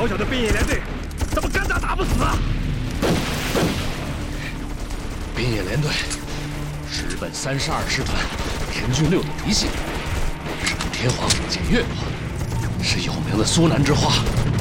小小的边野连队，怎么干打不死啊？ 边野连队直奔32师团田军6的嫡系，日本天皇检阅过，是有名的苏南之花。